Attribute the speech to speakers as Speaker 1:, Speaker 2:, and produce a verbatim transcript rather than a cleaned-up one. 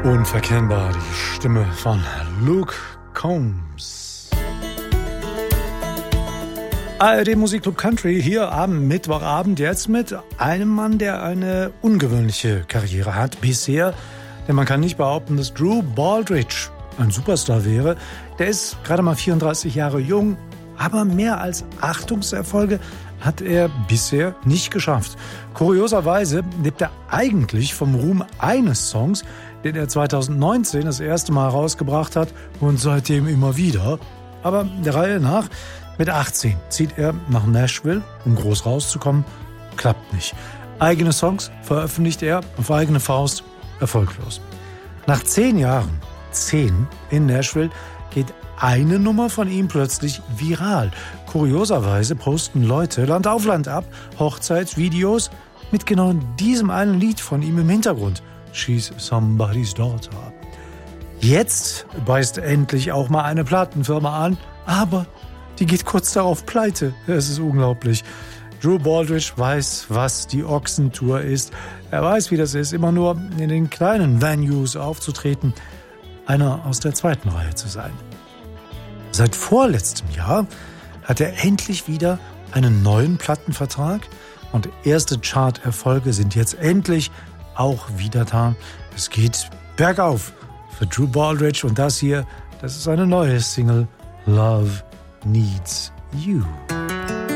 Speaker 1: Unverkennbar die Stimme von Luke Combs. A R D Musikclub Country hier am Mittwochabend jetzt mit einem Mann, der eine ungewöhnliche Karriere hat bisher. Denn man kann nicht behaupten, dass Drew Baldridge ein Superstar wäre. Der ist gerade mal vierunddreißig Jahre jung, aber mehr als Achtungserfolge hat er bisher nicht geschafft. Kurioserweise lebt er eigentlich vom Ruhm eines Songs, den er zweitausendneunzehn das erste Mal rausgebracht hat und seitdem immer wieder. Aber der Reihe nach, mit achtzehn zieht er nach Nashville, um groß rauszukommen. Klappt nicht. Eigene Songs veröffentlicht er auf eigene Faust, erfolglos. Nach zehn Jahren, zehn in Nashville, geht eine Nummer von ihm plötzlich viral. Kurioserweise posten Leute Land auf Land ab Hochzeitsvideos mit genau diesem einen Lied von ihm im Hintergrund. She's Somebody's Daughter. Jetzt beißt endlich auch mal eine Plattenfirma an, aber die geht kurz darauf pleite. Es ist unglaublich. Drew Baldridge weiß, was die Ochsentour ist. Er weiß, wie das ist, immer nur in den kleinen Venues aufzutreten, einer aus der zweiten Reihe zu sein. Seit vorletztem Jahr hat er endlich wieder einen neuen Plattenvertrag und erste Chart-Erfolge sind jetzt endlich auch wieder da. Es geht bergauf für Drew Baldridge und das hier, das ist eine neue Single, Love Needs You.